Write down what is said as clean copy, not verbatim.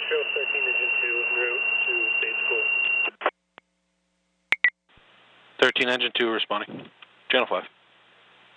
Metro 13 Engine 2 en route to State School. 13 Engine 2 responding. Channel 5.